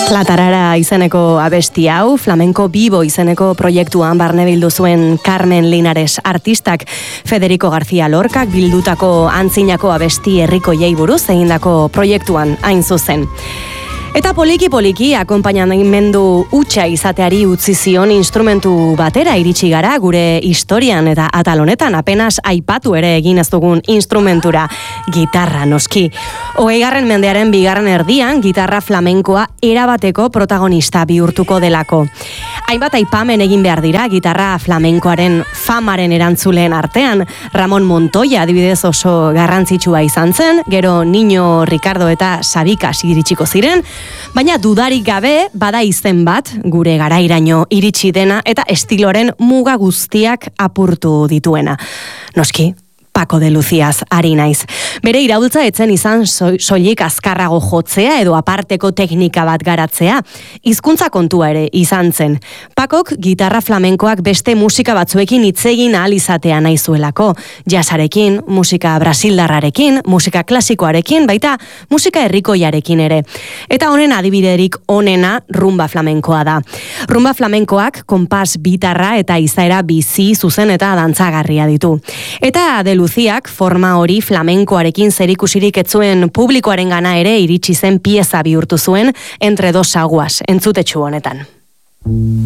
Latarara izeneko abesti hau, Flamenco Vivo izeneko proiektuan barne bildu zuen Carmen Linares artistak, Federico García Lorcak bildutako antzinako abesti herrikoiei buruz egindako proiektuan hain zuzen. Eta poliki-poliki akonpainamendu hutsa izateari utzi zion instrumentu batera iritsi gara gure historian eta atal honetan apenas aipatu ere egin ez dugun instrumentura, gitarra noski. 20. mendearen bigarren erdian gitarra flamenkoa erabateko protagonista bihurtuko delako. Hainbat aipamen egin behar dira gitarra flamenkoaren famaren erantzuleen artean. Ramon Montoya adibidez oso garrantzitsua izan zen, gero Niño Ricardo eta Sabikas iritsiko ziren, baina dudarik gabe bada izen bat gure garairaino iritsi dena eta estiloaren muga guztiak apurtu dituena. Noski, Paco de Lucíaz ari naiz. Bere iraultza etzen izan soilik azkarrago jotzea edo aparteko teknika bat garatzea. Hizkuntza kontua ere izan zen. Pacok gitarra flamenkoak beste musika batzuekin hitz egin ahal izatea nahi zuelako. Jazzarekin, musika brasildarrarekin, musika klasikoarekin, baita musika herrikoiarekin ere. Eta honen adibiderik onena rumba flamenkoa da. Rumba flamenkoak konpas bitarra eta izaera bizi, zuzen eta dantzagarria ditu. Eta de Luziak forma hori flamenkoarekin zerikusirik etzuen publikoaren gana ere iritsi zen pieza bihurtu zuen Entre dos aguas entzutetsu honetan.